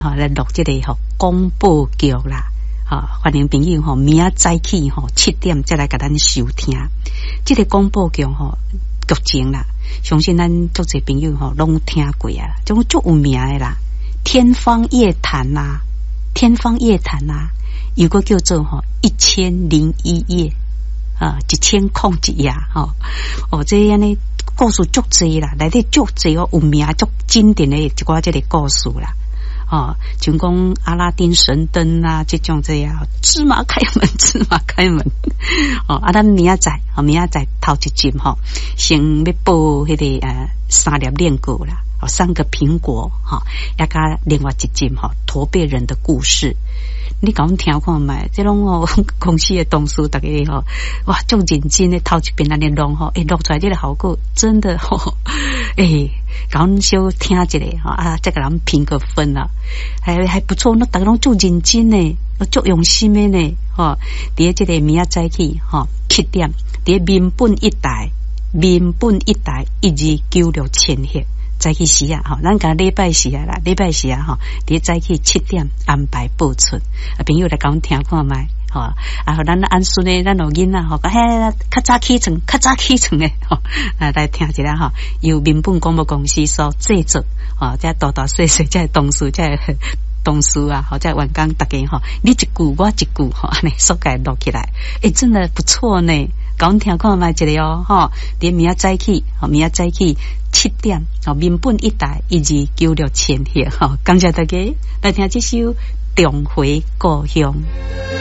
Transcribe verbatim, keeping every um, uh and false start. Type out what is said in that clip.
哈来录这个吼广播剧啦。哈，欢迎朋友吼，明仔早起吼七点再来给咱收听。这个广播剧吼剧情啦，相信咱足侪朋友吼拢听过啊，种足有名的啦，天方夜谭呐、啊，天方夜谭呐、啊，有个叫做吼一千零一夜啊，一千空一夜吼，哦，这样呢故事足侪啦，内底足侪哦有名足经典的一寡这个故事啦。哦，像讲阿拉丁神灯啊，这种这样芝麻开门，芝麻开门。哦，啊，咱明仔载，哦，明仔载头一集吼，先要播迄个呃三粒炼果啦，哦，三个苹果哈，也加另外一集哈，驼背人的故事。你讲听看卖，这种哦公司的同事大家吼，哇，足认真的头一遍安尼弄吼，诶，录出来这个效果真的吼，诶，讲小听一下哈啊，再给人评个分啦，还还不错，那大家拢足认真的，足用心的呢，吼，伫这个明仔早起吼七点，伫民本一台，民本一台一二九六千赫。早起时啊，吼，咱讲礼拜时啊啦，礼拜时啊，吼，伫早起七点安排播出，啊，朋友来讲听看卖，吼，啊，咱按顺呢，咱老囡仔吼，嘿，较早起床，较早起床诶，吼，啊，来听一下吼，由民本广播公司所制作，吼，这大大细细这同事，这同事啊，吼，这员工大家吼，你一句我一句，吼，安尼所改录起来，诶，真的不错呢。讲听看卖一个哦，吼，伫明仔早起，吼，明仔早起七点，吼，民本一台一二九六千赫，吼，感谢大家来听这首《重回故乡》。